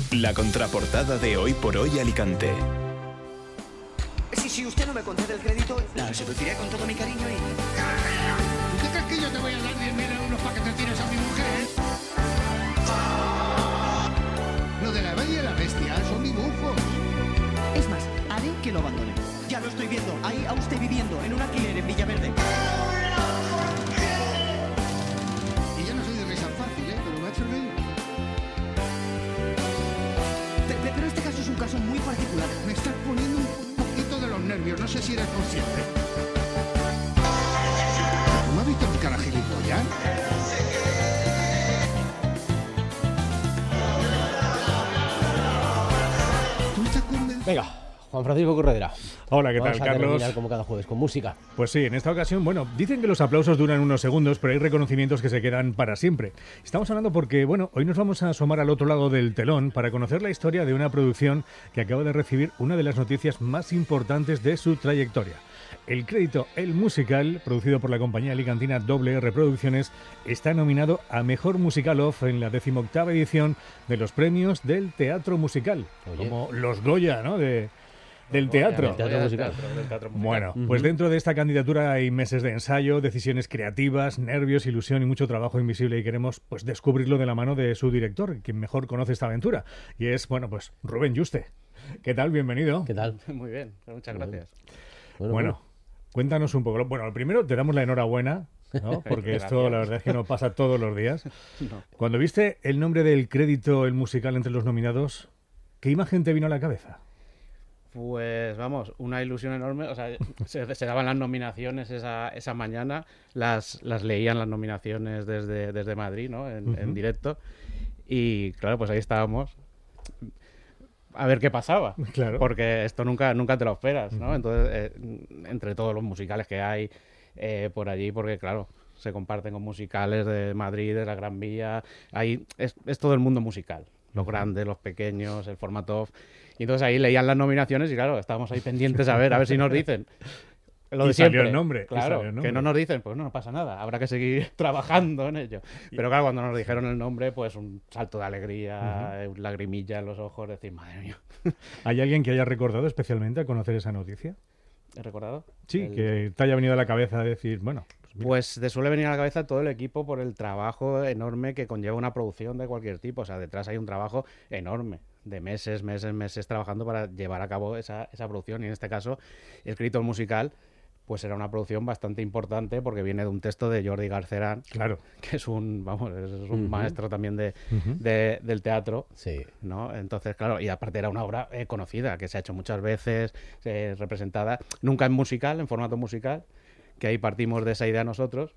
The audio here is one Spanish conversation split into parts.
La contraportada de Hoy por Hoy Alicante. Si usted no me concede el crédito, la seduciré con todo mi cariño y... ¿Tú crees que yo te voy a dar 10.000 euros para que te tires a mi mujer? Lo de la Bella y la Bestia son dibujos. Es más, haré que lo abandone. Ya lo estoy viendo, ahí a usted viviendo, en un alquiler en Villaverde. Y yo no soy de risa fácil, pero me ha hecho reír. Pero este caso es un caso muy particular. Me estás poniendo un poquito de los nervios, no sé si eres consciente. ¿Tú me has visto mi cara gilipollas? ¿Tú estás convencido? Venga, Juan Francisco Corredera. Hola, ¿qué Vamos tal, a Carlos? terminar como cada jueves, con música. Pues sí, en esta ocasión, bueno, dicen que los aplausos duran unos segundos, pero hay reconocimientos que se quedan para siempre. Estamos hablando porque, bueno, hoy nos vamos a asomar al otro lado del telón para conocer la historia de una producción que acaba de recibir una de las noticias más importantes de su trayectoria. El crédito El Musical, producido por la compañía alicantina WR Producciones, está nominado a Mejor Musical Off en la 18ª edición de los premios del Teatro Musical. Oye. Como los Goya, ¿no? Del teatro. Del teatro musical. Bueno, pues dentro de esta candidatura hay meses de ensayo, decisiones creativas, nervios, ilusión y mucho trabajo invisible, y queremos pues descubrirlo de la mano de su director, quien mejor conoce esta aventura, y es, bueno, pues Rubén Yuste. ¿Qué tal? Bienvenido. ¿Qué tal? Muy bien, muchas gracias. Bueno, cuéntanos un poco. Bueno, primero te damos la enhorabuena, ¿no? Porque esto la verdad es que no pasa todos los días. No. Cuando viste el nombre del crédito El Musical entre los nominados, ¿qué imagen te vino a la cabeza? Pues vamos, una ilusión enorme. O sea, se daban las nominaciones esa mañana, las leían las nominaciones desde Madrid, ¿no? En directo. Y claro, pues ahí estábamos. A ver qué pasaba. Claro. Porque esto nunca te lo esperas, ¿no? Entonces, entre todos los musicales que hay por allí, porque claro, se comparten con musicales de Madrid, de la Gran Vía. Ahí es todo el mundo musical. Los grandes, los pequeños, el formato off. Y entonces ahí leían las nominaciones y claro, estábamos ahí pendientes a ver si nos dicen. Lo de Y salió siempre. el nombre, y Claro, salió el nombre. que no nos dicen, pues no pasa nada, habrá que seguir trabajando en ello. Pero claro, cuando nos dijeron el nombre, pues un salto de alegría, un lagrimilla en los ojos, decir, madre mía. ¿Hay alguien que haya recordado especialmente al conocer esa noticia? ¿He recordado? Sí, que te haya venido a la cabeza decir, bueno, pues mira. Pues te suele venir a la cabeza todo el equipo por el trabajo enorme que conlleva una producción de cualquier tipo. O sea, detrás hay un trabajo enorme de meses trabajando para llevar a cabo esa producción. Y en este caso, el crédito musical, pues era una producción bastante importante porque viene de un texto de Jordi Garcerán, Claro. que es un maestro también del teatro, Sí. ¿no? Entonces, claro, y aparte era una obra conocida, que se ha hecho muchas veces, representada, nunca en musical, en formato musical, que ahí partimos de esa idea nosotros,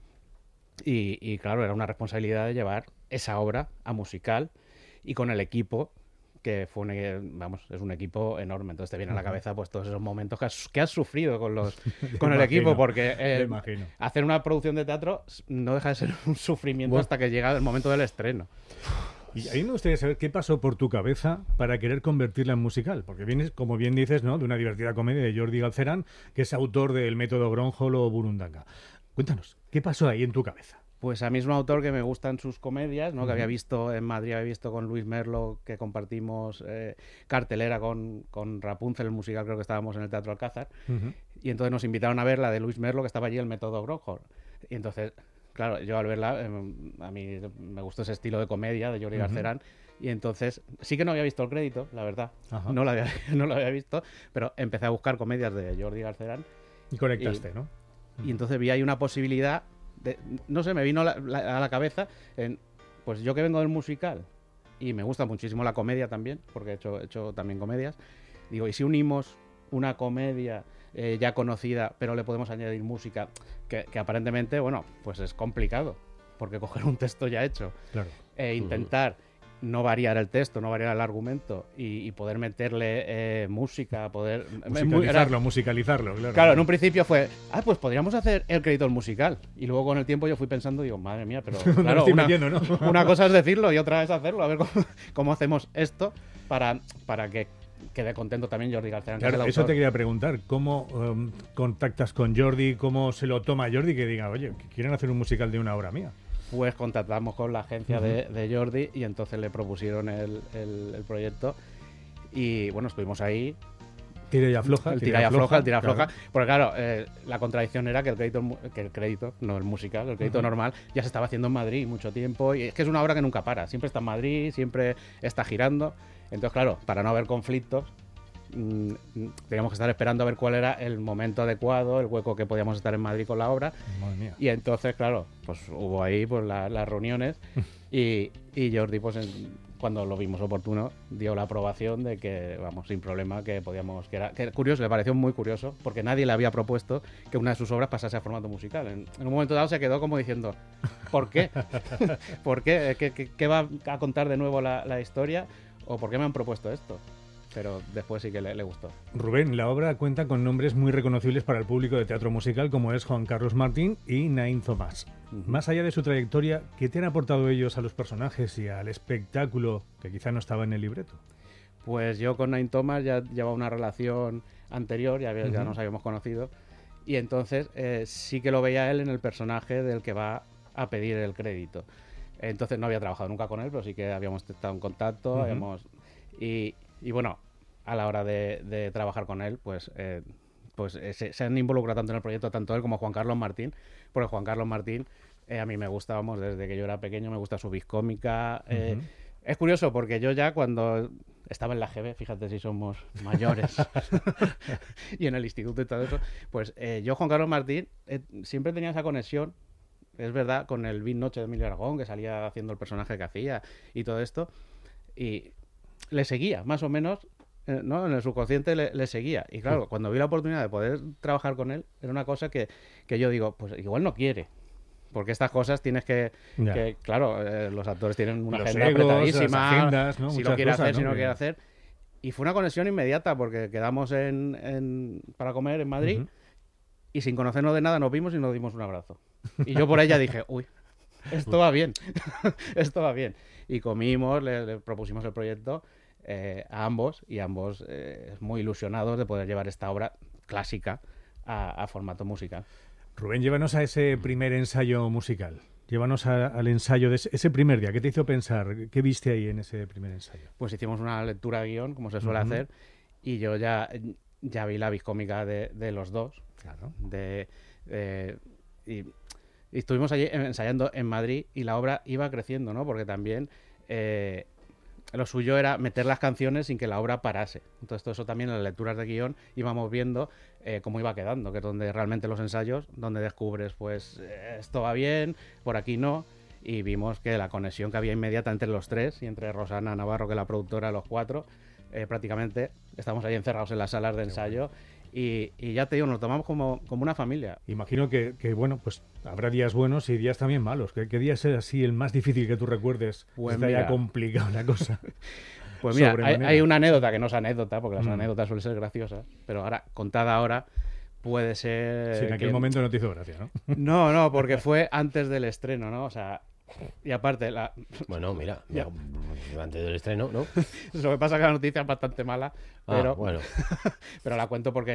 y claro, era una responsabilidad de llevar esa obra a musical, y con el equipo, que fue es un equipo enorme. Entonces te viene a la cabeza pues todos esos momentos que has sufrido con el equipo, porque imagino. hacer una producción de teatro no deja de ser un sufrimiento hasta que llega el momento del estreno. Y a mí me gustaría saber qué pasó por tu cabeza para querer convertirla en musical, porque vienes, como bien dices, ¿no?, de una divertida comedia de Jordi Galcerán, que es autor del método Gronholm o Burundanga. Cuéntanos, ¿qué pasó ahí en tu cabeza? Pues a mí es un autor que me gustan sus comedias, ¿no? Que había visto en Madrid, había visto con Luis Merlo, que compartimos cartelera con Rapunzel, el musical, creo que estábamos en el Teatro Alcázar, y entonces nos invitaron a ver la de Luis Merlo, que estaba allí, el método Gronholm. Y entonces, claro, yo al verla, a mí me gustó ese estilo de comedia de Jordi Garcerán, y entonces sí que no había visto el crédito, la verdad, no lo había visto, pero empecé a buscar comedias de Jordi Garcerán. Y conectaste, ¿no? Y entonces vi ahí una posibilidad, no sé, me vino a la cabeza, pues yo que vengo del musical y me gusta muchísimo la comedia también, porque he hecho también comedias, digo, ¿y si unimos una comedia ya conocida, pero le podemos añadir música, que aparentemente, bueno, pues es complicado, porque coger un texto ya hecho Claro. e intentar no variar el texto, no variar el argumento y poder meterle música, poder... Musicalizarlo, claro. Claro, en un principio fue, pues podríamos hacer el crédito musical. Y luego con el tiempo yo fui pensando, digo, madre mía, pero claro, estoy metiendo, ¿no? una cosa es decirlo y otra es hacerlo. A ver cómo hacemos esto para que quede contento también Jordi Garcerán. Claro, eso te quería preguntar. ¿Cómo contactas con Jordi? ¿Cómo se lo toma Jordi que diga, oye, quieren hacer un musical de una obra mía? pues contactamos con la agencia de Jordi y entonces le propusieron el proyecto y bueno, estuvimos ahí. Tira y afloja. El tira y afloja. Claro. Porque claro, la contradicción era que el crédito, no el musical, el crédito normal, ya se estaba haciendo en Madrid mucho tiempo. Y es que es una obra que nunca para. Siempre está en Madrid, siempre está girando. Entonces, claro, para no haber conflictos, teníamos que estar esperando a ver cuál era el momento adecuado, el hueco que podíamos estar en Madrid con la obra. Madre mía. Y entonces, claro, pues hubo ahí pues las reuniones y Jordi, pues cuando lo vimos oportuno, dio la aprobación de que, vamos, sin problema, que podíamos, que era curioso, le pareció muy curioso, porque nadie le había propuesto que una de sus obras pasase a formato musical. En un momento dado se quedó como diciendo, ¿por qué? ¿Por qué? ¿Qué va a contar de nuevo la historia? ¿O por qué me han propuesto esto? Pero después sí que le gustó. Rubén, la obra cuenta con nombres muy reconocibles para el público de teatro musical, como es Juan Carlos Martín y Naín Tomàs. Más allá de su trayectoria, ¿qué te han aportado ellos a los personajes y al espectáculo que quizá no estaba en el libreto? Pues yo con Naín Tomàs ya llevaba una relación anterior, ya nos habíamos conocido, y entonces sí que lo veía él en el personaje del que va a pedir el crédito. Entonces no había trabajado nunca con él, pero sí que habíamos estado en contacto, y bueno, a la hora de trabajar con él, pues se han involucrado tanto en el proyecto, tanto él como Juan Carlos Martín, porque Juan Carlos Martín a mí me gusta, vamos, desde que yo era pequeño, me gusta su vis cómica. Es curioso porque yo ya cuando estaba en la GB, fíjate si somos mayores, y en el instituto y todo eso, pues yo, Juan Carlos Martín, siempre tenía esa conexión, es verdad, con el Big Noche de Emilio Aragón, que salía haciendo el personaje que hacía y todo esto, y le seguía, más o menos, ¿no? En el subconsciente le seguía. Y claro, cuando vi la oportunidad de poder trabajar con él, era una cosa que yo digo, pues igual no quiere. Porque estas cosas tienes que claro, los actores tienen una agenda apretadísima, las agendas, ¿no? Si Muchas lo quiere cosas, hacer, ¿no? si no quiere hacer. Y fue una conexión inmediata, porque quedamos para comer en Madrid y sin conocernos de nada nos vimos y nos dimos un abrazo. Y yo por ella dije, uy, esto va bien, esto va bien. Y comimos, le propusimos el proyecto a ambos, y ambos muy ilusionados de poder llevar esta obra clásica a formato musical. Rubén, llévanos a ese primer ensayo musical. Llévanos al ensayo de ese primer día. ¿Qué te hizo pensar? ¿Qué viste ahí en ese primer ensayo? Pues hicimos una lectura de guión, como se suele hacer, y yo ya vi la vis cómica de los dos. Claro. Y estuvimos allí ensayando en Madrid y la obra iba creciendo, ¿no? Porque también lo suyo era meter las canciones sin que la obra parase. Entonces todo eso también en las lecturas de guión íbamos viendo cómo iba quedando, que es donde realmente los ensayos, donde descubres, pues esto va bien, por aquí no, y vimos que la conexión que había inmediata entre los tres y entre Rosana Navarro, que es la productora, los cuatro, prácticamente estamos ahí encerrados en las salas de ensayo. Y ya te digo, nos tomamos como una familia. Imagino que, bueno, pues habrá días buenos y días también malos. ¿Qué día es así el más difícil que tú recuerdes? Pues está ya complicada la cosa. Pues mira, hay una anécdota que no es anécdota, porque las anécdotas suelen ser graciosas, pero ahora, contada ahora, puede ser... Sí, en aquel momento no te hizo gracia, ¿no? No, porque fue antes del estreno, ¿no? O sea, y aparte... Bueno, mira, antes del estreno, ¿no? Lo que pasa es que la noticia es bastante mala, pero, bueno. pero la cuento porque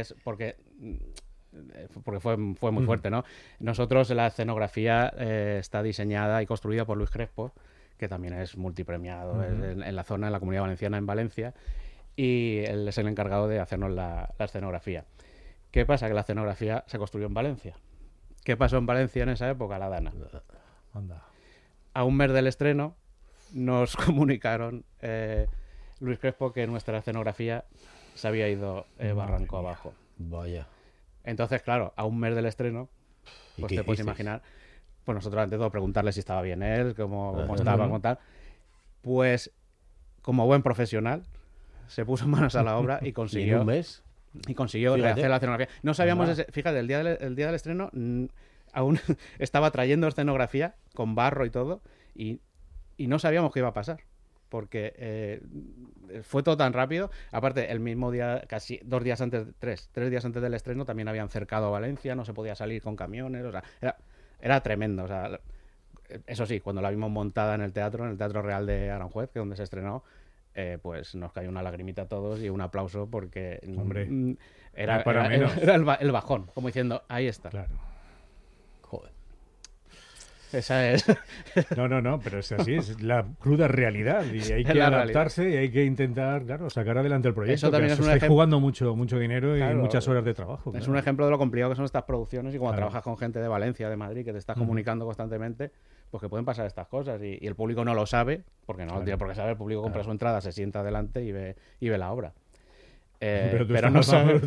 fue muy fuerte, ¿no? Nosotros, la escenografía está diseñada y construida por Luis Crespo, que también es multipremiado en la zona, en la Comunidad Valenciana, en Valencia, y él es el encargado de hacernos la escenografía. ¿Qué pasa? Que la escenografía se construyó en Valencia. ¿Qué pasó en Valencia en esa época? La Dana. Anda. A un mes del estreno nos comunicaron Luis Crespo que nuestra escenografía se había ido barranco abajo. Vaya. Entonces, claro, a un mes del estreno, pues te puedes imaginar, pues nosotros ante todo preguntarle si estaba bien él, cómo estaba, cómo tal. Pues, como buen profesional, se puso manos a la obra y consiguió... ¿Y en un mes? Y consiguió rehacer la escenografía. No sabíamos, fíjate, el día del estreno aún estaba trayendo escenografía con barro y todo, y no sabíamos qué iba a pasar, porque fue todo tan rápido. Aparte, el mismo día, casi 2 días antes, 3 días antes del estreno, también habían cercado a Valencia, no se podía salir con camiones, o sea, era tremendo. O sea, eso sí, cuando la vimos montada en el Teatro Real de Aranjuez, que es donde se estrenó, pues nos cayó una lagrimita a todos y un aplauso, porque era el bajón, como diciendo, ahí está. Claro. Joder. Esa es. No, pero es así, es la cruda realidad y hay que adaptarse y hay que intentar, claro, sacar adelante el proyecto. Eso también es un estáis jugando mucho dinero y muchas horas de trabajo. Es un ejemplo de lo complicado que son estas producciones y cuando trabajas con gente de Valencia, de Madrid, que te estás comunicando constantemente, pues que pueden pasar estas cosas y el público no lo sabe, porque no lo tiene por qué saber, el público compra su entrada, se sienta adelante y ve la obra. Pero no sabes,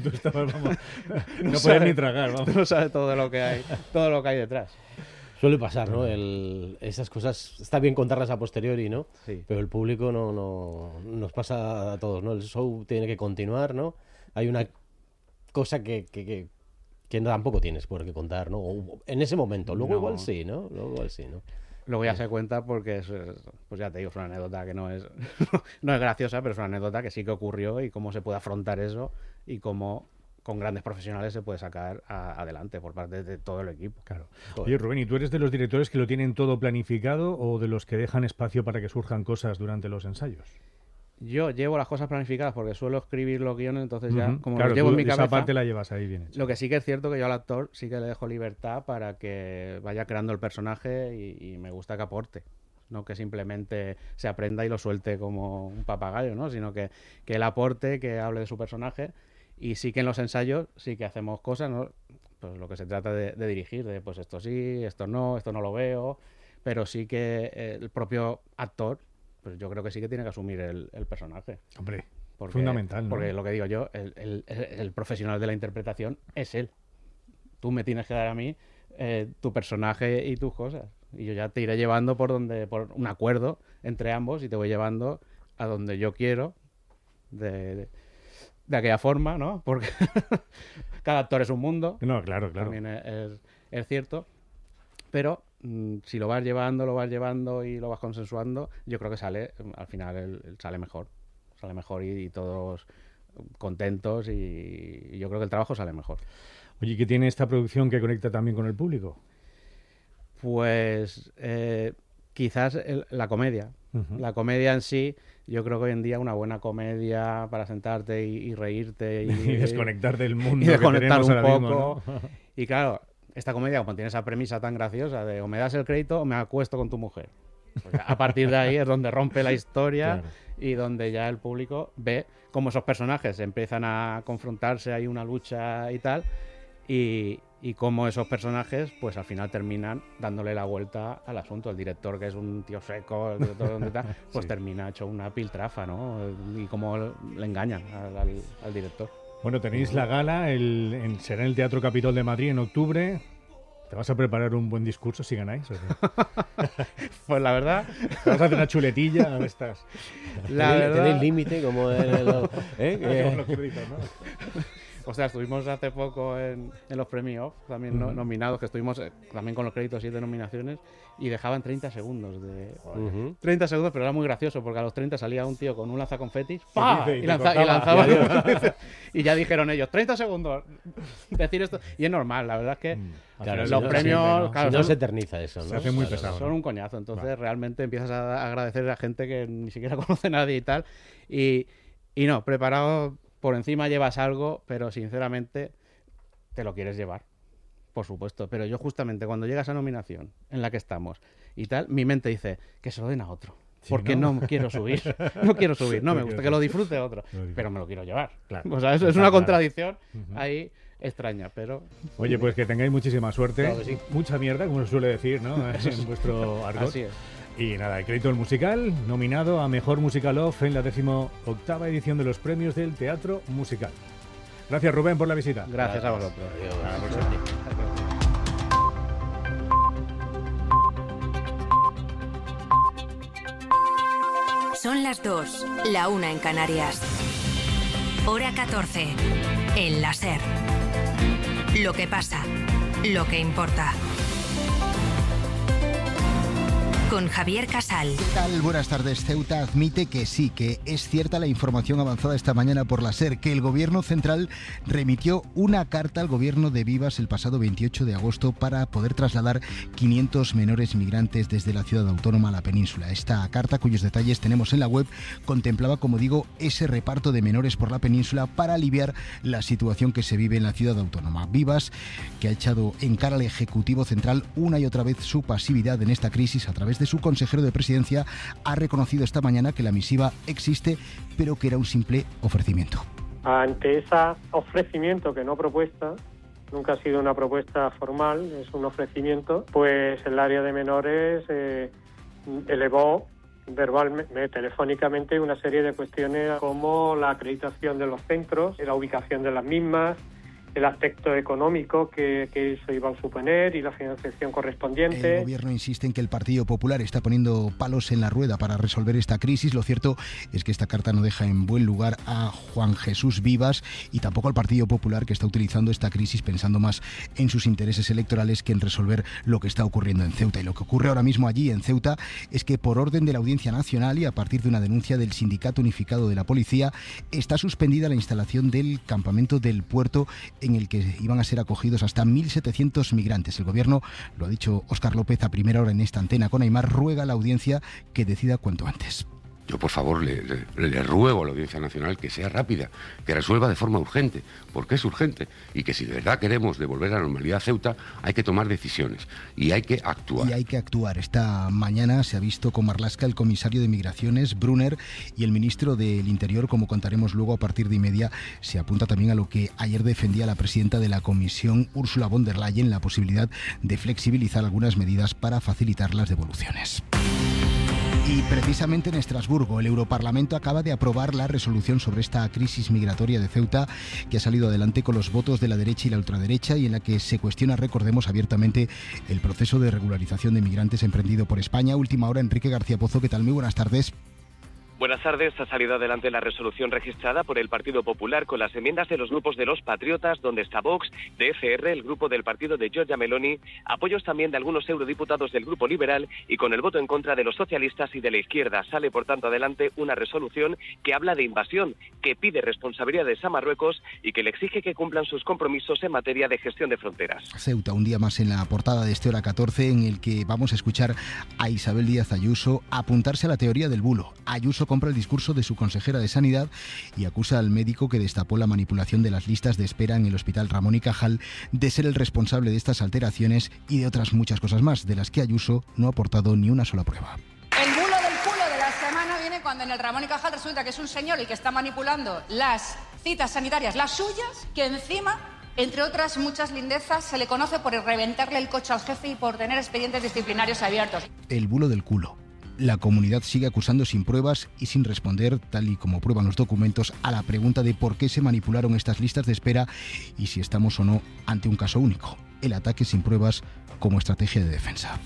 no puedes ni tragar, vamos. Tú no sabes todo lo que hay detrás. Suele pasar, ¿no? Esas cosas está bien contarlas a posteriori, ¿no? Sí. Pero el público no nos pasa a todos, ¿no? El show tiene que continuar, ¿no? Hay una cosa que tampoco tienes por qué contar, ¿no? En ese momento. Luego igual sí, ¿no? Luego ya se cuenta porque pues ya te digo, es una anécdota que no es graciosa, pero es una anécdota que sí que ocurrió y cómo se puede afrontar eso y cómo con grandes profesionales se puede sacar adelante por parte de todo el equipo. Claro. Oye, Rubén, ¿y tú eres de los directores que lo tienen todo planificado o de los que dejan espacio para que surjan cosas durante los ensayos? Yo llevo las cosas planificadas porque suelo escribir los guiones, entonces ya como claro, los llevo en mi cabeza. Esa parte la llevas ahí bien hecha. Lo que sí que es cierto que yo al actor sí que le dejo libertad para que vaya creando el personaje y me gusta que aporte. No que simplemente se aprenda y lo suelte como un papagayo, ¿no? Sino que él aporte, que hable de su personaje. Y sí que en los ensayos sí que hacemos cosas, ¿no? Pues lo que se trata de dirigir, de pues esto sí, esto no lo veo, pero sí que el propio actor, pues yo creo que sí que tiene que asumir el personaje. Hombre, fundamental, ¿no? Porque lo que digo yo, el profesional de la interpretación es él. Tú me tienes que dar a mí tu personaje y tus cosas. Y yo ya te iré llevando por un acuerdo entre ambos y te voy llevando a donde yo quiero de aquella forma, ¿no? Porque cada actor es un mundo. No, claro. También es cierto. Pero si lo vas llevando y lo vas consensuando, yo creo que al final sale mejor. Sale mejor y todos contentos y yo creo que el trabajo sale mejor. Oye, ¿qué tiene esta producción que conecta también con el público? Pues quizás la comedia. La comedia en sí, yo creo que hoy en día una buena comedia para sentarte y reírte y desconectar del mundo y desconectar que un tenemos poco. ahora mismo, ¿no? Y claro, esta comedia como tiene esa premisa tan graciosa de o me das el crédito o me acuesto con tu mujer. Pues a partir de ahí es donde rompe la historia. Claro. Y donde ya el público ve cómo esos personajes empiezan a confrontarse, hay una lucha y tal, y cómo esos personajes pues al final terminan dándole la vuelta al asunto. El director, que es un tío seco, el director de tal, pues termina hecho una piltrafa, ¿no? Y cómo le engañan al director. Bueno, tenéis la gala, será en el Teatro Capitol de Madrid en octubre. ¿Te vas a preparar un buen discurso si ganáis? ¿O qué? Pues la verdad... ¿Te vas a hacer una chuletilla? ¿Dónde estás? ¿Tenéis límite como en los créditos, ¿no? O sea, estuvimos hace poco en los Premios Off, también nominados, que estuvimos también con los créditos 7 nominaciones, y dejaban 30 segundos. 30 segundos, pero era muy gracioso, porque a los 30 salía un tío con un lanzaconfetis, ¡pah! Y lanzaba. Y ya dijeron ellos, 30 segundos, decir esto. Y es normal, la verdad es que claro, los premios... Claro, no se eterniza eso, ¿no? Se hace muy pesado. Son un coñazo, entonces realmente empiezas a agradecer a gente que ni siquiera conoce a nadie y tal. Y no, preparado... Por encima llevas algo, pero sinceramente te lo quieres llevar, por supuesto. Pero yo justamente cuando llega esa nominación en la que estamos y tal, mi mente dice que se lo den a otro. Porque no quiero subir, no me gusta, que lo disfrute otro, pero me lo quiero llevar. Claro. O sea, eso es una contradicción ahí extraña, pero... Oye, pues que tengáis muchísima suerte, claro que sí. Mucha mierda, como se suele decir, ¿no? En vuestro argot. Así es. Y nada, el crédito del musical, nominado a Mejor Musical Off en la 18ª edición de los premios del Teatro Musical. Gracias, Rubén, por la visita. Gracias a vosotros. Son las 2, la 1 en Canarias. Hora 14, en la SER. Lo que pasa, lo que importa. con Javier Casal. ¿Qué tal? Buenas tardes. Ceuta admite que sí, que es cierta la información avanzada esta mañana por la SER, que el Gobierno Central remitió una carta al Gobierno de Vivas el pasado 28 de agosto para poder trasladar 500 menores migrantes desde la ciudad autónoma a la península. Esta carta, cuyos detalles tenemos en la web, contemplaba, como digo, ese reparto de menores por la península para aliviar la situación que se vive en la ciudad autónoma. Vivas, que ha echado en cara al Ejecutivo Central una y otra vez su pasividad en esta crisis a través de su consejero de Presidencia, ha reconocido esta mañana que la misiva existe, pero que era un simple ofrecimiento. Ante ese ofrecimiento, que no propuesta, nunca ha sido una propuesta formal, es un ofrecimiento, pues el área de menores elevó verbalmente, telefónicamente, una serie de cuestiones como la acreditación de los centros, la ubicación de las mismas, el aspecto económico que eso iba a suponer y la financiación correspondiente. El Gobierno insiste en que el Partido Popular está poniendo palos en la rueda para resolver esta crisis. Lo cierto es que esta carta no deja en buen lugar a Juan Jesús Vivas y tampoco al Partido Popular, que está utilizando esta crisis pensando más en sus intereses electorales que en resolver lo que está ocurriendo en Ceuta. Y lo que ocurre ahora mismo allí en Ceuta es que, por orden de la Audiencia Nacional y a partir de una denuncia del Sindicato Unificado de la Policía, está suspendida la instalación del campamento del puerto en el que iban a ser acogidos hasta 1.700 migrantes. El Gobierno, lo ha dicho Óscar López a primera hora en esta antena con Aimar, ruega a la audiencia que decida cuanto antes. Yo, por favor, le ruego a la Audiencia Nacional que sea rápida, que resuelva de forma urgente, porque es urgente, y que si de verdad queremos devolver la normalidad a Ceuta, hay que tomar decisiones y hay que actuar. Y hay que actuar. Esta mañana se ha visto con Marlaska el comisario de Migraciones, Brunner, y el ministro del Interior, como contaremos luego a partir de 1:30, se apunta también a lo que ayer defendía la presidenta de la Comisión, Ursula von der Leyen, la posibilidad de flexibilizar algunas medidas para facilitar las devoluciones. Y precisamente en Estrasburgo, el Europarlamento acaba de aprobar la resolución sobre esta crisis migratoria de Ceuta, que ha salido adelante con los votos de la derecha y la ultraderecha, y en la que se cuestiona, recordemos, abiertamente el proceso de regularización de migrantes emprendido por España. Última hora, Enrique García Pozo, ¿qué tal? Muy buenas tardes. Buenas tardes. Ha salido adelante la resolución registrada por el Partido Popular con las enmiendas de los grupos de los Patriotas, donde está Vox, de ECR, el grupo del partido de Giorgia Meloni, apoyos también de algunos eurodiputados del Grupo Liberal y con el voto en contra de los socialistas y de la izquierda. Sale, por tanto, adelante una resolución que habla de invasión, que pide responsabilidades a Marruecos y que le exige que cumplan sus compromisos en materia de gestión de fronteras. Ceuta, un día más en la portada de este Hora 14, en el que vamos a escuchar a Isabel Díaz Ayuso apuntarse a la teoría del bulo. Ayuso compra el discurso de su consejera de Sanidad y acusa al médico que destapó la manipulación de las listas de espera en el Hospital Ramón y Cajal de ser el responsable de estas alteraciones y de otras muchas cosas más, de las que Ayuso no ha aportado ni una sola prueba. El bulo del culo de la semana viene cuando en el Ramón y Cajal resulta que es un señor el que está manipulando las citas sanitarias, las suyas, que encima, entre otras muchas lindezas, se le conoce por reventarle el coche al jefe y por tener expedientes disciplinarios abiertos. El bulo del culo. La comunidad sigue acusando sin pruebas y sin responder, tal y como prueban los documentos, a la pregunta de por qué se manipularon estas listas de espera y si estamos o no ante un caso único. El ataque sin pruebas como estrategia de defensa.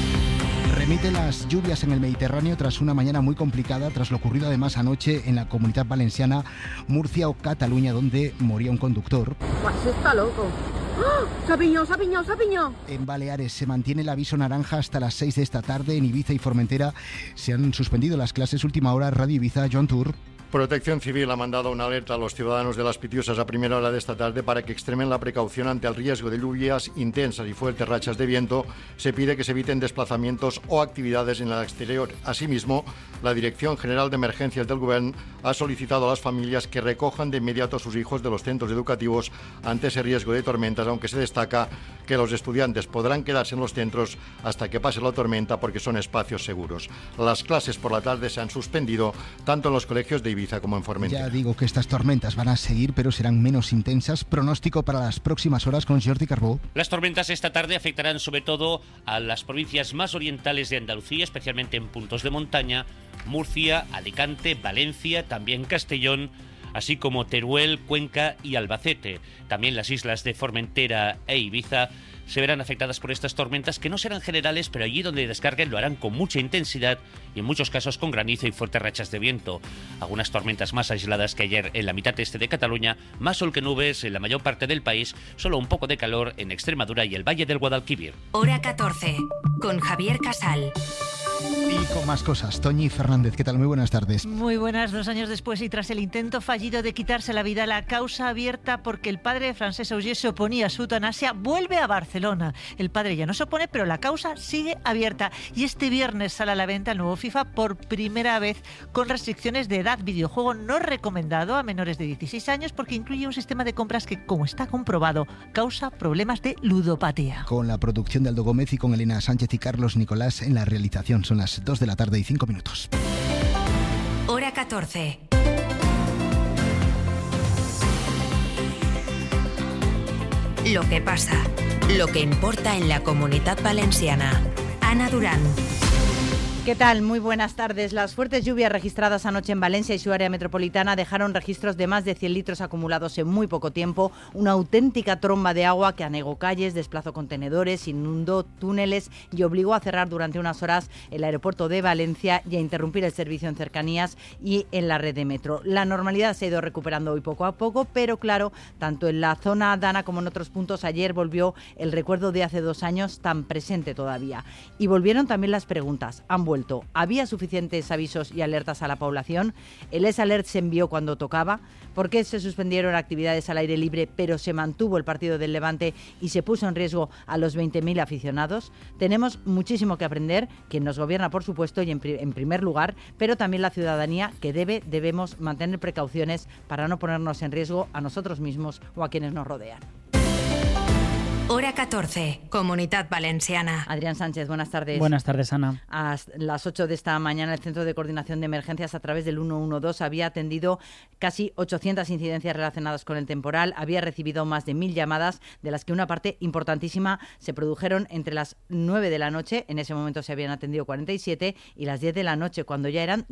Remite las lluvias en el Mediterráneo tras una mañana muy complicada, tras lo ocurrido además anoche en la Comunitat Valenciana, Murcia o Cataluña, donde moría un conductor. Pues está loco. ¡Oh! ¡Se piñó! En Baleares se mantiene el aviso naranja hasta las 6 de esta tarde. En Ibiza y Formentera se han suspendido las clases. Última hora, Radio Ibiza, Joan Tour. Protección Civil ha mandado una alerta a los ciudadanos de Las Pitiusas a primera hora de esta tarde para que extremen la precaución ante el riesgo de lluvias intensas y fuertes rachas de viento. Se pide que se eviten desplazamientos o actividades en el exterior. Asimismo, la Dirección General de Emergencias del Gobierno ha solicitado a las familias que recojan de inmediato a sus hijos de los centros educativos ante ese riesgo de tormentas, aunque se destaca que los estudiantes podrán quedarse en los centros hasta que pase la tormenta porque son espacios seguros. Las clases por la tarde se han suspendido tanto en los colegios de Ibiza como en Formentera. Ya digo que estas tormentas van a seguir, pero serán menos intensas. Pronóstico para las próximas horas con Jordi Carbó. Las tormentas esta tarde afectarán sobre todo a las provincias más orientales de Andalucía, especialmente en puntos de montaña, Murcia, Alicante, Valencia, también Castellón, así como Teruel, Cuenca y Albacete. También las islas de Formentera e Ibiza se verán afectadas por estas tormentas, que no serán generales, pero allí donde descarguen lo harán con mucha intensidad y en muchos casos con granizo y fuertes rachas de viento. Algunas tormentas más aisladas que ayer en la mitad este de Cataluña, más sol que nubes en la mayor parte del país, solo un poco de calor en Extremadura y el Valle del Guadalquivir. Hora 14, con Javier Casal. Y con más cosas, Toñi Fernández, ¿qué tal? Muy buenas tardes. Muy buenas, 2 años después y tras el intento fallido de quitarse la vida, la causa abierta porque el padre de Francesc Auger se oponía a su eutanasia vuelve a Barcelona. El padre ya no se opone, pero la causa sigue abierta y este viernes sale a la venta el nuevo FIFA por primera vez con restricciones de edad. Videojuego no recomendado a menores de 16 años porque incluye un sistema de compras que, como está comprobado, causa problemas de ludopatía. Con la producción de Aldo Gómez y con Elena Sánchez y Carlos Nicolás en la realización. Son las 2 de la tarde y 5 minutos. Hora 14. Lo que pasa, lo que importa en la Comunitat Valenciana. Ana Durán. ¿Qué tal? Muy buenas tardes. Las fuertes lluvias registradas anoche en Valencia y su área metropolitana dejaron registros de más de 100 litros acumulados en muy poco tiempo, una auténtica tromba de agua que anegó calles, desplazó contenedores, inundó túneles y obligó a cerrar durante unas horas el aeropuerto de Valencia y a interrumpir el servicio en cercanías y en la red de metro. La normalidad se ha ido recuperando hoy poco a poco, pero claro, tanto en la zona Dana como en otros puntos ayer volvió el recuerdo de hace 2 años tan presente todavía. Y volvieron también las preguntas. Han vuelto. ¿Había suficientes avisos y alertas a la población? ¿El S-Alert se envió cuando tocaba? ¿Por qué se suspendieron actividades al aire libre pero se mantuvo el partido del Levante y se puso en riesgo a los 20.000 aficionados? Tenemos muchísimo que aprender, quien nos gobierna por supuesto y en primer lugar, pero también la ciudadanía que debemos mantener precauciones para no ponernos en riesgo a nosotros mismos o a quienes nos rodean. Hora 14, Comunitat Valenciana. Adrián Sánchez, buenas tardes. Buenas tardes, Ana. A las 8 de esta mañana, el Centro de Coordinación de Emergencias a través del 112 había atendido casi 800 incidencias relacionadas con el temporal, había recibido más de 1.000 llamadas, de las que una parte importantísima se produjeron entre las 9 de la noche, en ese momento se habían atendido 47, y las 10 de la noche, cuando ya eran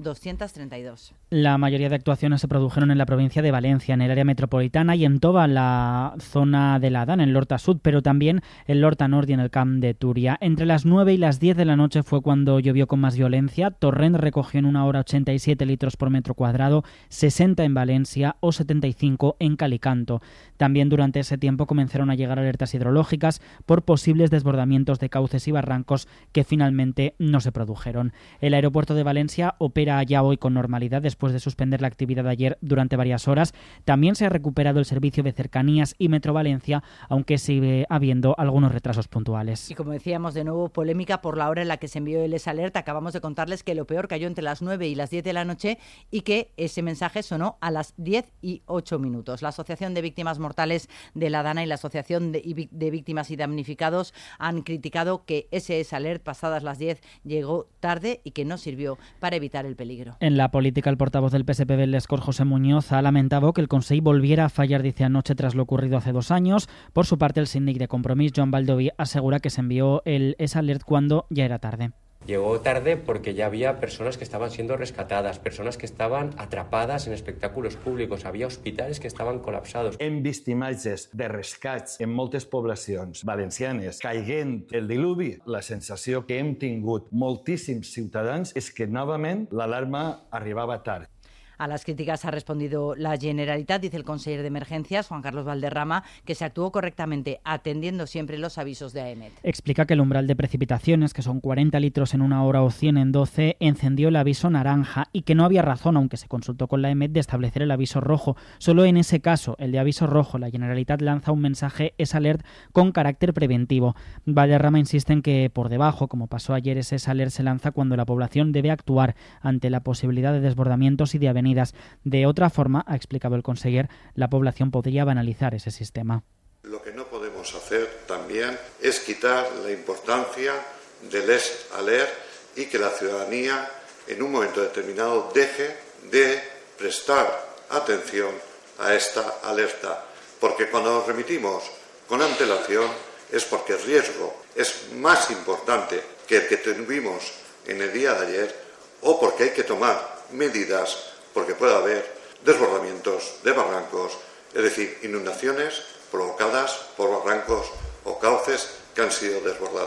232. La mayoría de actuaciones se produjeron en la provincia de Valencia, en el área metropolitana y en toda la zona de la Dana, en l'Horta Sud, pero también en l'Horta Nord y en el Camp de Túria. Entre las 9 y las 10 de la noche fue cuando llovió con más violencia. Torrent recogió en una hora 87 litros por metro cuadrado, 60 en Valencia o 75 en Calicanto. También durante ese tiempo comenzaron a llegar alertas hidrológicas por posibles desbordamientos de cauces y barrancos que finalmente no se produjeron. El aeropuerto de Valencia opera ya hoy con normalidad después de suspender la actividad de ayer durante varias horas. También se ha recuperado el servicio de cercanías y Metro Valencia, aunque sigue habiendo algunos retrasos puntuales. Y como decíamos, de nuevo polémica por la hora en la que se envió el S-Alert. Acabamos de contarles que lo peor cayó entre las 9 y las 10 de la noche y que ese mensaje sonó a las 10 y 8 minutos. La Asociación de Víctimas Mortales de la Dana y la Asociación de Víctimas y Damnificados han criticado que ese S-Alert pasadas las 10 llegó tarde y que no sirvió para evitar el peligro. En la política, el portavoz del PSP del Escor, José Muñoz, ha lamentado que el Consell volviera a fallar, dice, anoche tras lo ocurrido hace 2 años. Por su parte, el síndic de Compromís, Joan Baldoví, asegura que se envió el S-Alert cuando ya era tarde. Llegó tarde porque ya había personas que estaban siendo rescatadas, personas que estaban atrapadas en espectáculos públicos, había hospitals que estaven colapsados. Hem vist imatges de rescats en moltes poblacions valencianes caiguent el diluvi. La sensació que hem tingut moltíssims ciutadans és que novament l'alarma arribava tard. A las críticas ha respondido la Generalitat, dice el consejero de Emergencias, Juan Carlos Valderrama, que se actuó correctamente, atendiendo siempre los avisos de AEMET. Explica que el umbral de precipitaciones, que son 40 litros en una hora o 100 en 12, encendió el aviso naranja y que no había razón, aunque se consultó con la AEMET, de establecer el aviso rojo. Solo en ese caso, el de aviso rojo, la Generalitat lanza un mensaje S-Alert con carácter preventivo. Valderrama insiste en que por debajo, como pasó ayer, ese S-Alert se lanza cuando la población debe actuar ante la posibilidad de desbordamientos y de avenidas. De otra forma, ha explicado el conseller, la población podría banalizar ese sistema. Lo que no podemos hacer también es quitar la importancia del S-Alert y que la ciudadanía en un momento determinado deje de prestar atención a esta alerta, porque cuando nos remitimos con antelación es porque el riesgo es más importante que el que tuvimos en el día de ayer o porque hay que tomar medidas porque puede haber desbordamientos de barrancos, es decir, inundaciones provocadas por barrancos o cauces que han sido desbordados.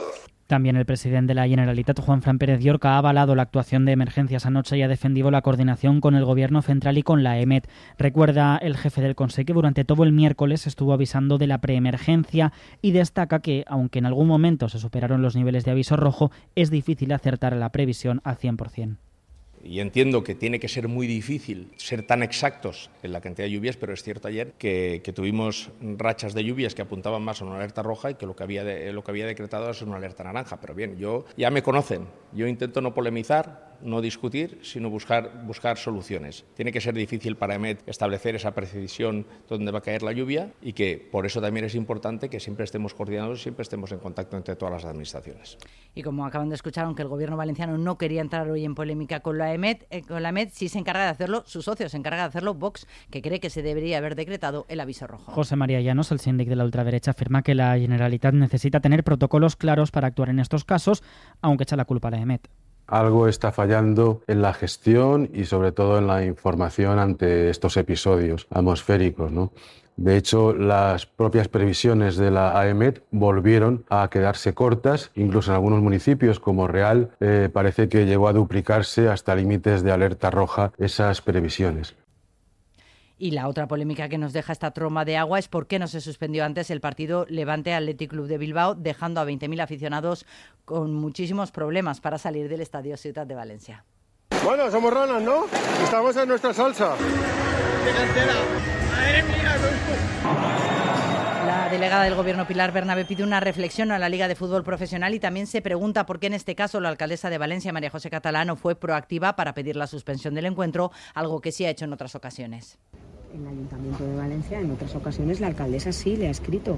También el presidente de la Generalitat, Juanfran Pérez Llorca, ha avalado la actuación de emergencias anoche y ha defendido la coordinación con el Gobierno central y con la EMET. Recuerda el jefe del Consejo que durante todo el miércoles estuvo avisando de la preemergencia y destaca que, aunque en algún momento se superaron los niveles de aviso rojo, es difícil acertar la previsión al 100%. Y entiendo que tiene que ser muy difícil ser tan exactos en la cantidad de lluvias, pero es cierto ayer que tuvimos rachas de lluvias que apuntaban más a una alerta roja y que lo que había decretado es una alerta naranja. Pero bien, ya me conocen, yo intento no polemizar, no discutir, sino buscar soluciones. Tiene que ser difícil para EMET establecer esa precisión donde va a caer la lluvia y que por eso también es importante que siempre estemos coordinados, siempre estemos en contacto entre todas las administraciones. Y como acaban de escuchar, aunque el Gobierno valenciano no quería entrar hoy en polémica con la EMET, sí se encarga de hacerlo su socio, se encarga de hacerlo Vox, que cree que se debería haber decretado el aviso rojo. José María Llanos, el síndic de la ultraderecha, afirma que la Generalitat necesita tener protocolos claros para actuar en estos casos, aunque echa la culpa a la EMET. Algo está fallando en la gestión y sobre todo en la información ante estos episodios atmosféricos, ¿no? De hecho, las propias previsiones de la AEMET volvieron a quedarse cortas, incluso en algunos municipios como Real parece que llegó a duplicarse hasta límites de alerta roja esas previsiones. Y la otra polémica que nos deja esta tromba de agua es por qué no se suspendió antes el partido Levante Athletic Club de Bilbao, dejando a 20.000 aficionados con muchísimos problemas para salir del Estadio Ciutat de Valencia. Bueno, somos ranas, ¿no? Estamos en nuestra salsa. La delegada del Gobierno, Pilar Bernabé, pide una reflexión a la Liga de Fútbol Profesional y también se pregunta por qué en este caso la alcaldesa de Valencia, María José Catalano, fue proactiva para pedir la suspensión del encuentro, algo que sí ha hecho en otras ocasiones. En el Ayuntamiento de Valencia, en otras ocasiones, la alcaldesa sí le ha escrito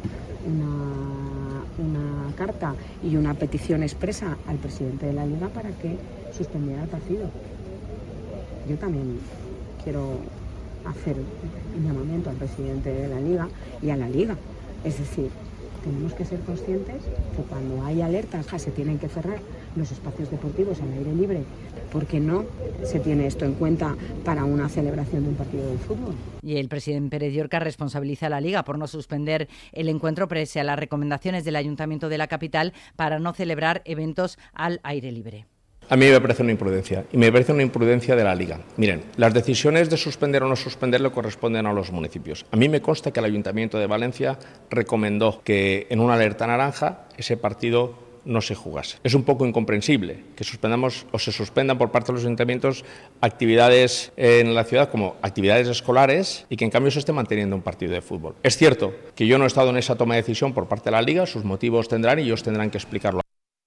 una carta y una petición expresa al presidente de la Liga para que suspendiera el partido. Yo también quiero hacer un llamamiento al presidente de la Liga y a la Liga. Es decir, tenemos que ser conscientes que cuando hay alertas se tienen que cerrar los espacios deportivos al aire libre, porque no se tiene esto en cuenta para una celebración de un partido de fútbol. Y el presidente Pérez Llorca responsabiliza a la Liga por no suspender el encuentro pese a las recomendaciones del Ayuntamiento de la capital para no celebrar eventos al aire libre. A mí me parece una imprudencia, y me parece una imprudencia de la Liga. Miren, las decisiones de suspender o no suspenderlo corresponden a los municipios. A mí me consta que el Ayuntamiento de Valencia recomendó que en una alerta naranja ese partido no se jugase. Es un poco incomprensible que suspendamos o se suspendan por parte de los ayuntamientos actividades en la ciudad como actividades escolares y que en cambio se esté manteniendo un partido de fútbol. Es cierto que yo no he estado en esa toma de decisión por parte de la Liga, sus motivos tendrán y ellos tendrán que explicarlo.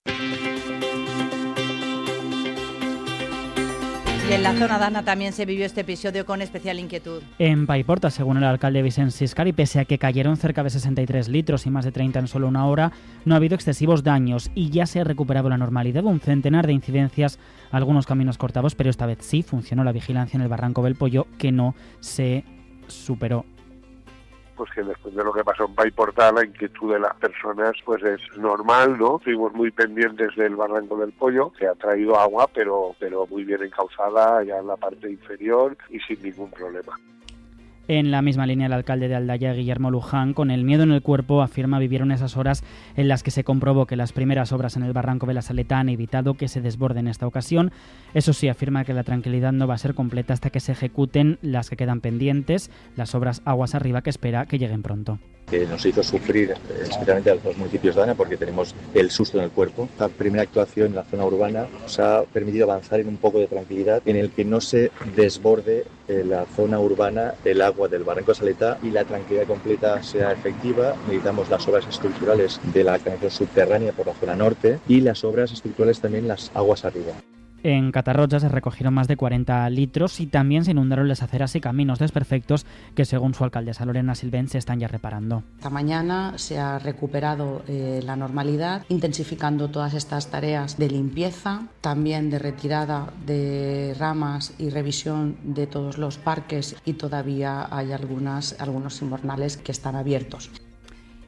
Y en la zona d'Anna también se vivió este episodio con especial inquietud. En Paiporta, según el alcalde Vicent Siscari, pese a que cayeron cerca de 63 litros y más de 30 en solo una hora, no ha habido excesivos daños y ya se ha recuperado la normalidad. Un centenar de incidencias, algunos caminos cortados, pero esta vez sí funcionó la vigilancia en el Barranco del Pollo, que no se superó. Pues que después de lo que pasó en Paiporta, la inquietud de las personas pues es normal, ¿no? Estuvimos muy pendientes del Barranco del Pollo, que ha traído agua, pero muy bien encauzada ya en la parte inferior y sin ningún problema. En la misma línea, el alcalde de Aldaya, Guillermo Luján, con el miedo en el cuerpo, afirma vivieron esas horas en las que se comprobó que las primeras obras en el Barranco de la Saleta han evitado que se desborde en esta ocasión. Eso sí, afirma que la tranquilidad no va a ser completa hasta que se ejecuten las que quedan pendientes, las obras aguas arriba, que espera que lleguen pronto. Que nos hizo sufrir especialmente a los municipios de Ana porque tenemos el susto en el cuerpo. La primera actuación en la zona urbana nos ha permitido avanzar en un poco de tranquilidad en el que no se desborde la zona urbana del agua del Barranco de Saleta y la tranquilidad completa sea efectiva. Necesitamos las obras estructurales de la canalización subterránea por la zona norte y las obras estructurales también las aguas arriba. En Catarroja se recogieron más de 40 litros y también se inundaron las aceras y caminos desperfectos que, según su alcaldesa Lorena Silvén, se están ya reparando. Esta mañana se ha recuperado la normalidad, intensificando todas estas tareas de limpieza, también de retirada de ramas y revisión de todos los parques, y todavía hay algunos invernales que están abiertos.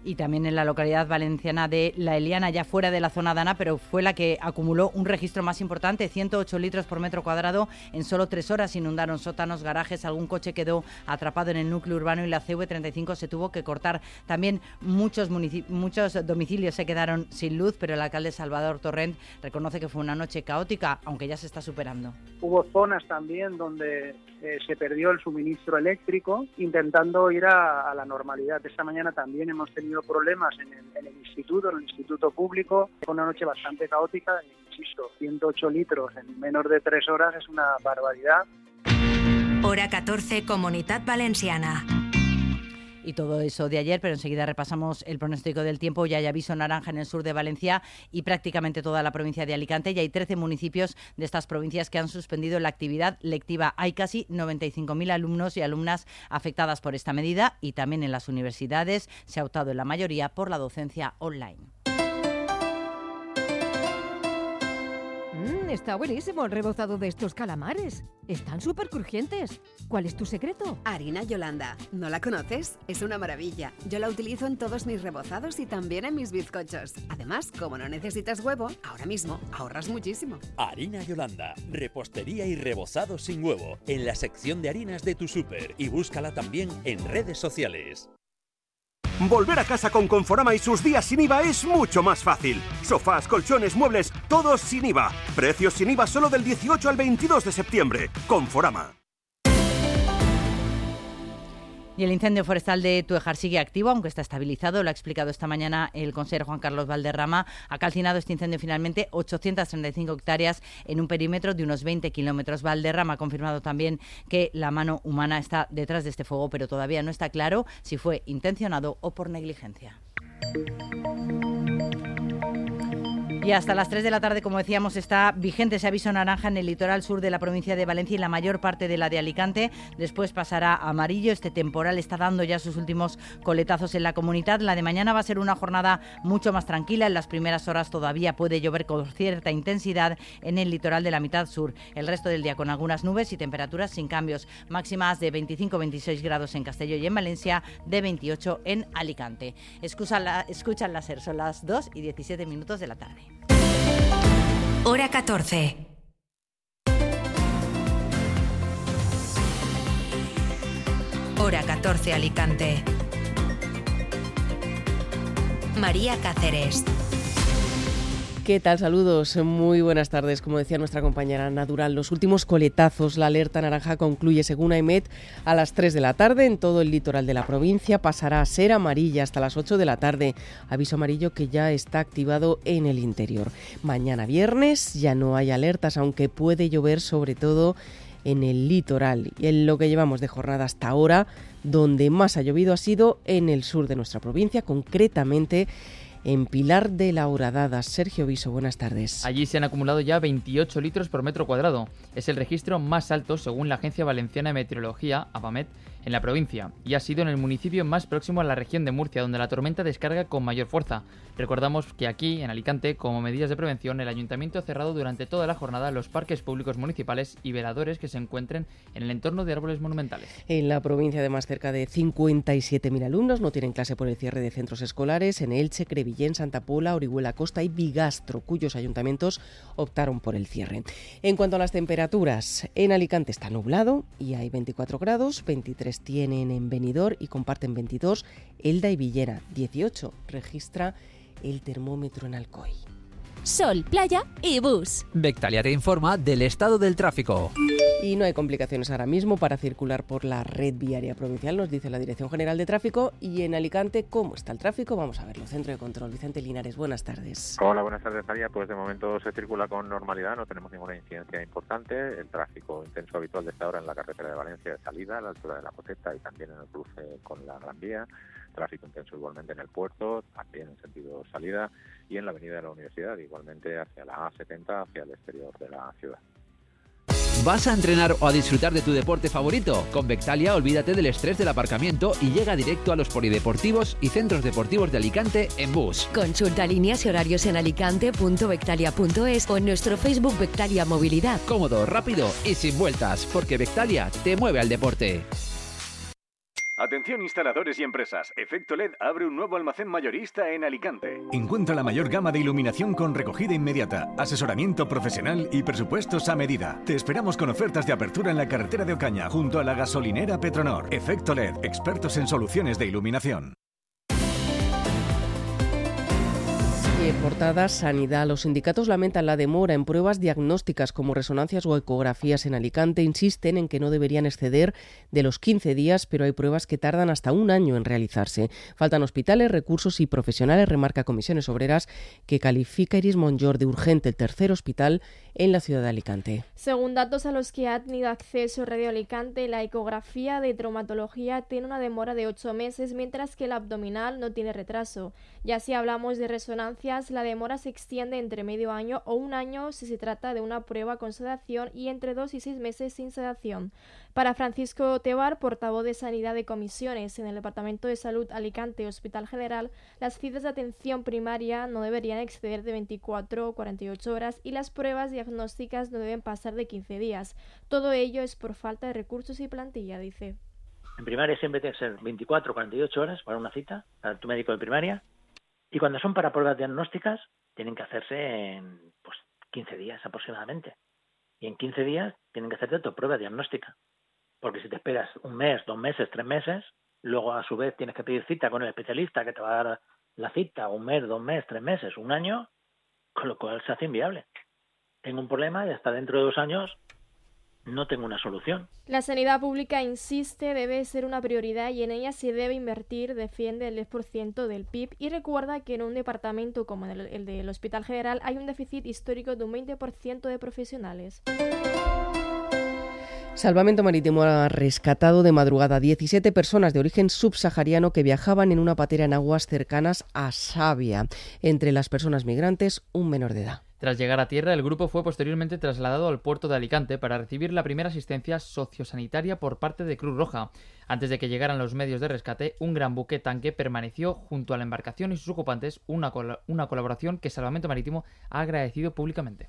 Y también en la localidad valenciana de La Eliana, ya fuera de la zona dana, pero fue la que acumuló un registro más importante, 108 litros por metro cuadrado en solo 3 horas. Inundaron sótanos, garajes, algún coche quedó atrapado en el núcleo urbano y la CV35 se tuvo que cortar. También muchos domicilios se quedaron sin luz, pero el alcalde Salvador Torrent reconoce que fue una noche caótica, aunque ya se está superando. Hubo zonas también donde se perdió el suministro eléctrico, intentando ir a la normalidad. Esta mañana también hemos tenido problemas en el instituto público. Fue una noche bastante caótica, insisto, 108 litros en menos de 3 horas es una barbaridad. Hora 14, Comunitat Valenciana. Y todo eso de ayer, pero enseguida repasamos el pronóstico del tiempo. Ya hay aviso naranja en el sur de Valencia y prácticamente toda la provincia de Alicante. Ya hay 13 municipios de estas provincias que han suspendido la actividad lectiva. Hay casi 95.000 alumnos y alumnas afectadas por esta medida, y también en las universidades se ha optado en la mayoría por la docencia online. Está buenísimo el rebozado de estos calamares. Están súper crujientes. ¿Cuál es tu secreto? Harina Yolanda. ¿No la conoces? Es una maravilla. Yo la utilizo en todos mis rebozados y también en mis bizcochos. Además, como no necesitas huevo, ahora mismo ahorras muchísimo. Harina Yolanda. Repostería y rebozado sin huevo. En la sección de harinas de tu súper. Y búscala también en redes sociales. Volver a casa con Conforama y sus días sin IVA es mucho más fácil. Sofás, colchones, muebles, todos sin IVA. Precios sin IVA solo del 18 al 22 de septiembre. Conforama. Y el incendio forestal de Tuejar sigue activo, aunque está estabilizado. Lo ha explicado esta mañana el consejero Juan Carlos Valderrama. Ha calcinado este incendio finalmente 835 hectáreas en un perímetro de unos 20 kilómetros. Valderrama ha confirmado también que la mano humana está detrás de este fuego, pero todavía no está claro si fue intencionado o por negligencia. Y hasta las 3 de la tarde, como decíamos, está vigente ese aviso naranja en el litoral sur de la provincia de Valencia y la mayor parte de la de Alicante. Después pasará a amarillo. Este temporal está dando ya sus últimos coletazos en la comunidad. La de mañana va a ser una jornada mucho más tranquila. En las primeras horas todavía puede llover con cierta intensidad en el litoral de la mitad sur. El resto del día con algunas nubes y temperaturas sin cambios. Máximas de 25-26 grados en Castelló y en Valencia, de 28 en Alicante. Escuchan la SER, son las 2 y 17 minutos de la tarde. Hora 14. Hora 14, Alicante. María Cáceres. ¿Qué tal? Saludos, muy buenas tardes. Como decía nuestra compañera Natural, los últimos coletazos. La alerta naranja concluye, según AEMET, a las 3 de la tarde en todo el litoral de la provincia. Pasará a ser amarilla hasta las 8 de la tarde. Aviso amarillo que ya está activado en el interior. Mañana viernes ya no hay alertas, aunque puede llover sobre todo en el litoral. Y en lo que llevamos de jornada hasta ahora, donde más ha llovido ha sido en el sur de nuestra provincia, concretamente en Pilar de la Horadada. Sergio Viso, buenas tardes. Allí se han acumulado ya 28 litros por metro cuadrado. Es el registro más alto según la Agencia Valenciana de Meteorología, AVAMET, en la provincia, y ha sido en el municipio más próximo a la región de Murcia, donde la tormenta descarga con mayor fuerza. Recordamos que aquí, en Alicante, como medidas de prevención, el Ayuntamiento ha cerrado durante toda la jornada los parques públicos municipales y veladores que se encuentren en el entorno de árboles monumentales. En la provincia, además, cerca de 57.000 alumnos no tienen clase por el cierre de centros escolares en Elche, Crevillén, Santa Pola, Orihuela Costa y Bigastro, cuyos ayuntamientos optaron por el cierre. En cuanto a las temperaturas, en Alicante está nublado y hay 24 grados, 23 tienen en Benidorm y comparten 22 Elda y Villena, 18 registra el termómetro en Alcoy. Sol, playa y bus. Vectalia te informa del estado del tráfico. Y no hay complicaciones ahora mismo para circular por la red viaria provincial, nos dice la Dirección General de Tráfico. Y en Alicante, ¿cómo está el tráfico? Vamos a verlo. Centro de Control, Vicente Linares, buenas tardes. Hola, buenas tardes, María. Pues de momento se circula con normalidad, no tenemos ninguna incidencia importante. El tráfico intenso habitual de esta hora en la carretera de Valencia de salida, a la altura de la Poceta y también en el cruce con la Gran Vía. Tráfico intenso igualmente en el puerto, también en sentido salida, y en la avenida de la Universidad, igualmente hacia la A70, hacia el exterior de la ciudad. ¿Vas a entrenar o a disfrutar de tu deporte favorito? Con Vectalia olvídate del estrés del aparcamiento y llega directo a los polideportivos y centros deportivos de Alicante en bus. Consulta líneas y horarios en alicante.vectalia.es o en nuestro Facebook Vectalia Movilidad. Cómodo, rápido y sin vueltas, porque Vectalia te mueve al deporte. Atención instaladores y empresas. Efecto LED abre un nuevo almacén mayorista en Alicante. Encuentra la mayor gama de iluminación con recogida inmediata, asesoramiento profesional y presupuestos a medida. Te esperamos con ofertas de apertura en la carretera de Ocaña, junto a la gasolinera Petronor. Efecto LED, expertos en soluciones de iluminación. Portada Sanidad. Los sindicatos lamentan la demora en pruebas diagnósticas como resonancias o ecografías en Alicante. Insisten en que no deberían exceder de los 15 días, pero hay pruebas que tardan hasta un año en realizarse. Faltan hospitales, recursos y profesionales, remarca Comisiones Obreras, que califica Iris Monllor de urgente el tercer hospital en la ciudad de Alicante. Según datos a los que ha tenido acceso Radio Alicante, la ecografía de traumatología tiene una demora de 8 meses, mientras que la abdominal no tiene retraso. Ya si hablamos de resonancias, la demora se extiende entre medio año o un año si se trata de una prueba con sedación y entre 2 y 6 meses sin sedación. Para Francisco Tebar, portavoz de Sanidad de Comisiones en el Departamento de Salud Alicante Hospital General, las citas de atención primaria no deberían exceder de 24 o 48 horas y las pruebas diagnósticas no deben pasar de 15 días. Todo ello es por falta de recursos y plantilla, dice. En primaria siempre tiene que ser 24 o 48 horas para una cita, para tu médico de primaria. Y cuando son para pruebas diagnósticas, tienen que hacerse en 15 días aproximadamente. Y en 15 días tienen que hacerte tu prueba diagnóstica. Porque si te esperas un mes, 2 meses, 3 meses, luego a su vez tienes que pedir cita con el especialista que te va a dar la cita, 1 mes, 2 meses, 3 meses, 1 año, con lo cual se hace inviable. Tengo un problema y hasta dentro de 2 años no tengo una solución. La sanidad pública, insiste, debe ser una prioridad y en ella se debe invertir, defiende el 10% del PIB y recuerda que en un departamento como el del Hospital General hay un déficit histórico de un 20% de profesionales. Salvamento Marítimo ha rescatado de madrugada 17 personas de origen subsahariano que viajaban en una patera en aguas cercanas a Savia. Entre las personas migrantes, un menor de edad. Tras llegar a tierra, el grupo fue posteriormente trasladado al puerto de Alicante para recibir la primera asistencia sociosanitaria por parte de Cruz Roja. Antes de que llegaran los medios de rescate, un gran buque tanque permaneció junto a la embarcación y sus ocupantes, una colaboración que Salvamento Marítimo ha agradecido públicamente.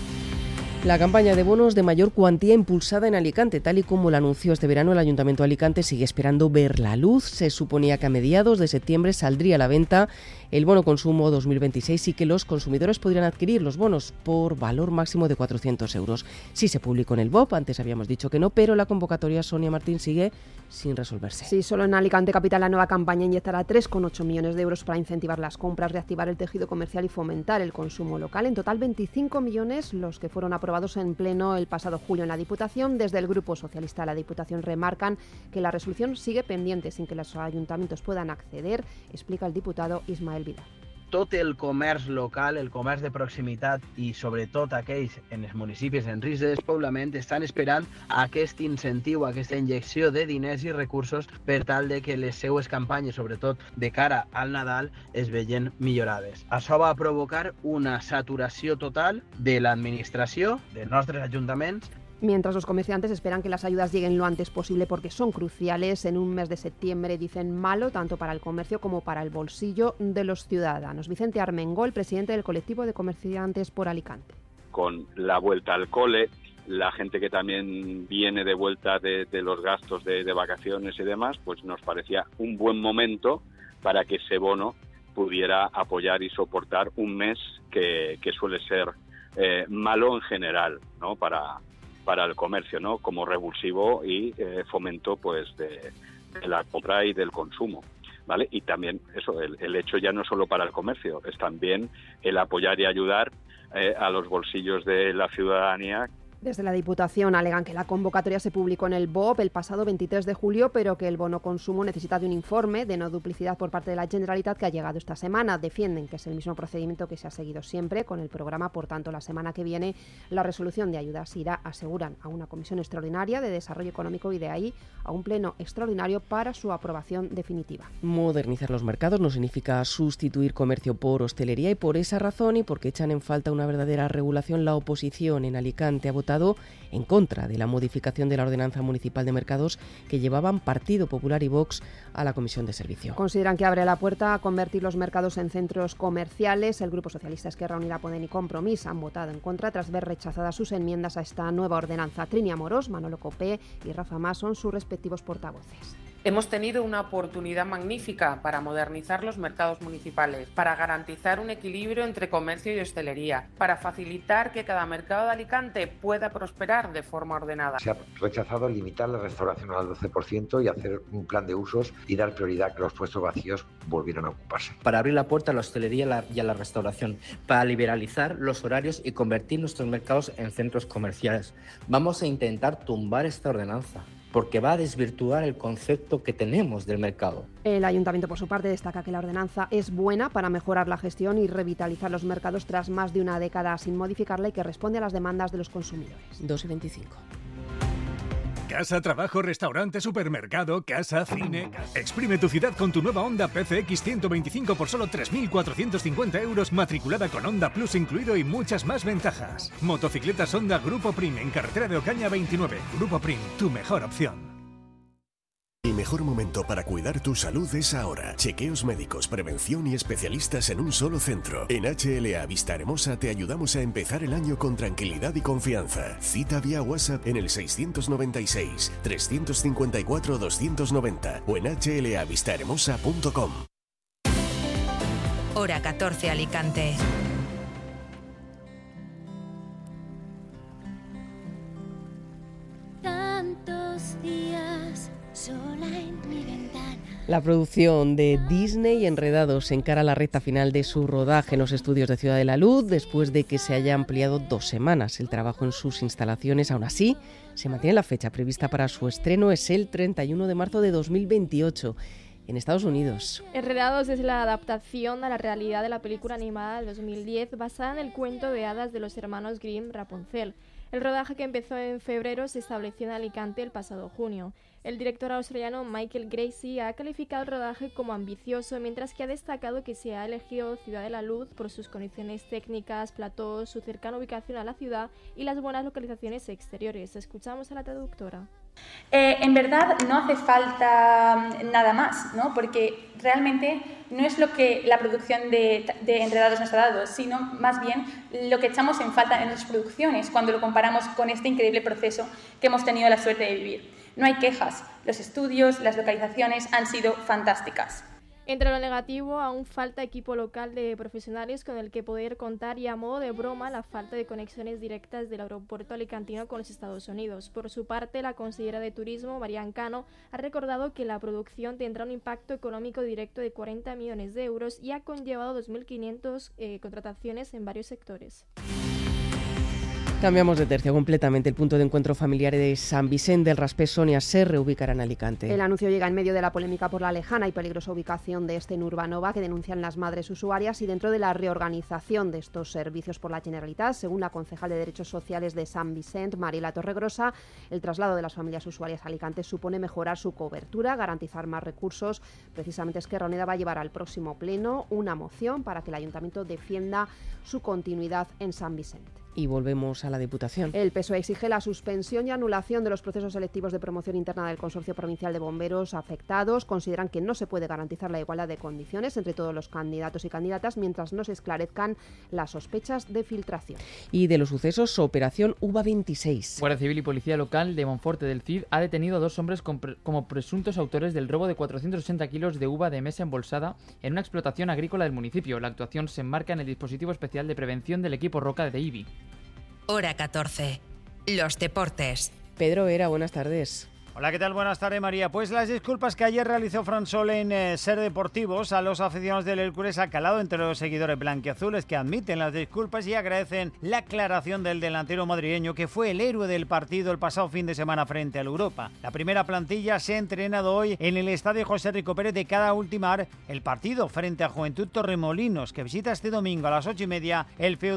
La campaña de bonos de mayor cuantía impulsada en Alicante, tal y como lo anunció este verano el Ayuntamiento de Alicante, sigue esperando ver la luz. Se suponía que a mediados de septiembre saldría a la venta el bono consumo 2026 y que los consumidores podrían adquirir los bonos por valor máximo de 400 euros. Sí se publicó en el BOP, antes habíamos dicho que no, pero la convocatoria, Sonia Martín, sigue sin resolverse. Sí, solo en Alicante Capital la nueva campaña inyectará 3,8 millones de euros para incentivar las compras, reactivar el tejido comercial y fomentar el consumo local. En total 25 millones los que fueron aprobados en pleno el pasado julio en la Diputación. Desde el Grupo Socialista de la Diputación remarcan que la resolución sigue pendiente sin que los ayuntamientos puedan acceder, explica el diputado Ismael Vidal. Tot el comerç local, el comerç de proximitat i sobretot aquells en els municipis en risc de despoblament estan esperant aquest incentiu, aquesta injecció de diners i recursos per tal de que les seues campanyes, sobretot de cara al Nadal, es vegin millorades. Això va provocar una saturació total de l'administració, dels nostres ajuntaments. Mientras los comerciantes esperan que las ayudas lleguen lo antes posible porque son cruciales en un mes de septiembre, dicen, malo tanto para el comercio como para el bolsillo de los ciudadanos. Vicente Armengol, presidente del colectivo de comerciantes por Alicante. Con la vuelta al cole, la gente que también viene de vuelta de los gastos de vacaciones y demás, pues nos parecía un buen momento para que ese bono pudiera apoyar y soportar un mes que suele ser malo en general, ¿no? Para el comercio, ¿no? Como revulsivo y fomento pues de la compra y del consumo, ¿vale? Y también eso, el hecho ya no solo para el comercio, es también el apoyar y ayudar a los bolsillos de la ciudadanía. Desde la Diputación alegan que la convocatoria se publicó en el BOP el pasado 23 de julio, pero que el bono consumo necesita de un informe de no duplicidad por parte de la Generalitat que ha llegado esta semana. Defienden que es el mismo procedimiento que se ha seguido siempre con el programa, por tanto, la semana que viene la resolución de ayudas irá, aseguran, a una comisión extraordinaria de desarrollo económico y de ahí a un pleno extraordinario para su aprobación definitiva. Modernizar los mercados no significa sustituir comercio por hostelería y por esa razón y porque echan en falta una verdadera regulación, la oposición en Alicante ha votado en contra de la modificación de la ordenanza municipal de mercados que llevaban Partido Popular y Vox a la Comisión de Servicio. Consideran que abre la puerta a convertir los mercados en centros comerciales. El Grupo Socialista, Esquerra Unida, Podem y Compromís han votado en contra tras ver rechazadas sus enmiendas a esta nueva ordenanza. Trini Amorós, Manolo Copé y Rafa Mas son sus respectivos portavoces. Hemos tenido una oportunidad magnífica para modernizar los mercados municipales, para garantizar un equilibrio entre comercio y hostelería, para facilitar que cada mercado de Alicante pueda prosperar de forma ordenada. Se ha rechazado limitar la restauración al 12% y hacer un plan de usos y dar prioridad a que los puestos vacíos volvieran a ocuparse. Para abrir la puerta a la hostelería y a la restauración, para liberalizar los horarios y convertir nuestros mercados en centros comerciales. Vamos a intentar tumbar esta ordenanza, porque va a desvirtuar el concepto que tenemos del mercado. El Ayuntamiento, por su parte, destaca que la ordenanza es buena para mejorar la gestión y revitalizar los mercados tras más de una década sin modificarla y que responde a las demandas de los consumidores. 2:25. Casa, trabajo, restaurante, supermercado, casa, cine. Exprime tu ciudad con tu nueva Honda PCX 125 por solo 3.450 euros, matriculada con Honda Plus incluido y muchas más ventajas. Motocicletas Honda Grupo Prim en carretera de Ocaña 29. Grupo Prim, tu mejor opción. El mejor momento para cuidar tu salud es ahora. Chequeos médicos, prevención y especialistas en un solo centro. En HLA Vista Hermosa te ayudamos a empezar el año con tranquilidad y confianza. Cita vía WhatsApp en el 696 354 290 o en hlavistahermosa.com. Hora 14 Alicante. Tantos días sola en mi ventana. La producción de Disney Enredados encara la recta final de su rodaje en los estudios de Ciudad de la Luz después de que se haya ampliado 2 semanas el trabajo en sus instalaciones. Aún así, se mantiene la fecha prevista para su estreno, es el 31 de marzo de 2028 en Estados Unidos. Enredados es la adaptación a la realidad de la película animada de 2010 basada en el cuento de hadas de los hermanos Grimm, Rapunzel. El rodaje, que empezó en febrero, se estableció en Alicante el pasado junio. El director australiano Michael Gracie ha calificado el rodaje como ambicioso, mientras que ha destacado que se ha elegido Ciudad de la Luz por sus condiciones técnicas, platós, su cercana ubicación a la ciudad y las buenas localizaciones exteriores. Escuchamos a la traductora. En verdad no hace falta nada más, ¿no? Porque realmente no es lo que la producción de Enredados nos ha dado, sino más bien lo que echamos en falta en las producciones cuando lo comparamos con este increíble proceso que hemos tenido la suerte de vivir. No hay quejas, los estudios, las localizaciones han sido fantásticas. Entre lo negativo, aún falta equipo local de profesionales con el que poder contar y, a modo de broma, la falta de conexiones directas del aeropuerto alicantino con los Estados Unidos. Por su parte, la consejera de Turismo, Marian Cano, ha recordado que la producción tendrá un impacto económico directo de 40 millones de euros y ha conllevado 2.500 contrataciones en varios sectores. Cambiamos de tercio completamente. El punto de encuentro familiar de San Vicente del Raspés, Sonia, se reubicará en Alicante. El anuncio llega en medio de la polémica por la lejana y peligrosa ubicación de este en Urbanova, que denuncian las madres usuarias, y dentro de la reorganización de estos servicios por la Generalitat. Según la concejal de Derechos Sociales de San Vicente, Mariela Torregrosa, el traslado de las familias usuarias a Alicante supone mejorar su cobertura, garantizar más recursos. Precisamente Esquerra Unida va a llevar al próximo pleno una moción para que el Ayuntamiento defienda su continuidad en San Vicente. Y volvemos a la Diputación. El PSOE exige la suspensión y anulación de los procesos selectivos de promoción interna del Consorcio Provincial de Bomberos afectados. Consideran que no se puede garantizar la igualdad de condiciones entre todos los candidatos y candidatas mientras no se esclarezcan las sospechas de filtración. Y de los sucesos, Operación Uva 26. Guardia Civil y Policía Local de Monforte del Cid ha detenido a 2 hombres como presuntos autores del robo de 480 kilos de uva de mesa embolsada en una explotación agrícola del municipio. La actuación se enmarca en el dispositivo especial de prevención del equipo Roca de IBI. Hora 14. Los deportes. Pedro Vera, buenas tardes. Hola, ¿qué tal? Buenas tardes, María. Pues las disculpas que ayer realizó Fran Sol en Ser Deportivos a los aficionados del Hércules ha calado entre los seguidores blanquiazules, que admiten las disculpas y agradecen la aclaración del delantero madrileño, que fue el héroe del partido el pasado fin de semana frente al Europa. La primera plantilla se ha entrenado hoy en el estadio José Rico Pérez de cara a ultimar el partido frente a Juventud Torremolinos, que visita este domingo a las 8:30 el feudo